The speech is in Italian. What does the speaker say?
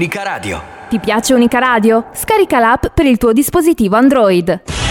Unica Radio. Ti piace Unica Radio? Scarica l'app per il tuo dispositivo Android.